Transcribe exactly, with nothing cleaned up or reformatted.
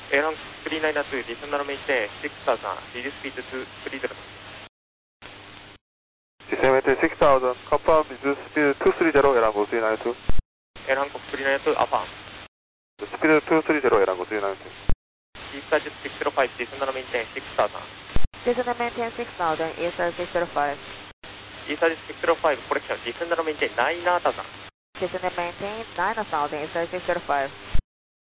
Airline three nine two, descend runway six thousand, reduce speed to three zero. Descend six thousand, confirm reduce speed two three zero, Airline three nine two. Airline three nine two, affirm. Speed two three zero, Airline three nine two. East six zero five, descend and maintain six thousand. Descend and maintain six thousand, East six zero five. East six zero five, correction, descend and maintain nine thousand. Descend and maintain nine thousand, East six zero five.